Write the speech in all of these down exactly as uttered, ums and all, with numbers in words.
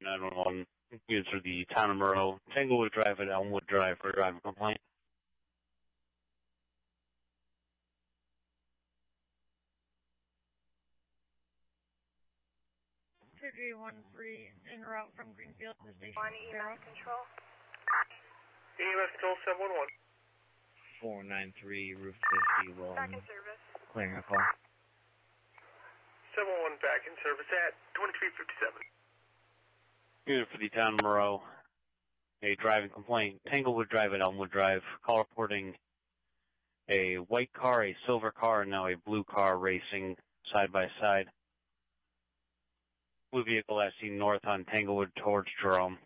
nine one one. Units for the town of Monroe, Tanglewood Drive and Elmwood Drive for a driving complaint. two three one three en route from Greenfield to the station. One E M S control. E M S control seven one one. four nine three, roof fifty, will Back in service. clearing a call. seven one one back in service at twenty-three fifty-seven. Unit for the town of Monroe, a driving complaint, Tanglewood Drive and Elmwood Drive. Call reporting a white car, a silver car, and now a blue car racing side by side. Blue vehicle as seen north on Tanglewood towards Jerome.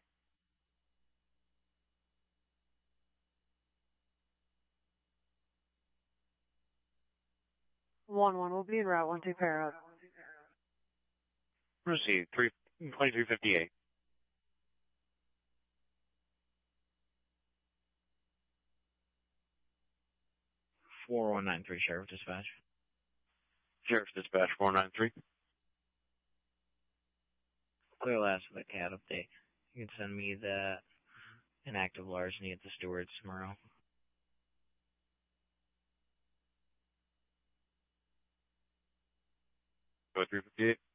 one one will be en route, one two pair up. Proceed, twenty-three fifty-eight. four one nine three, Sheriff Dispatch. Sheriff's Dispatch four nine three. Clear last with a cat update. You can send me the inactive larceny at the Stewards tomorrow. twenty-three fifty-eight.